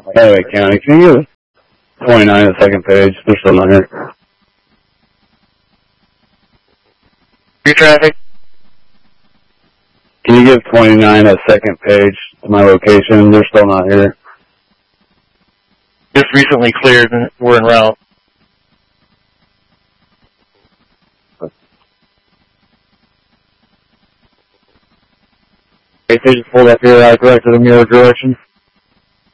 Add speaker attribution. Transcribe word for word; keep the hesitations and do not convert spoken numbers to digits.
Speaker 1: Anyway, County, can you give twenty-nine the second page? They're still not here.
Speaker 2: Your traffic?
Speaker 1: Can you give twenty-nine a second page to my location? They're still not here.
Speaker 2: Just recently cleared and we're en route.
Speaker 3: Okay, they just pulled up here, I directed them your direction.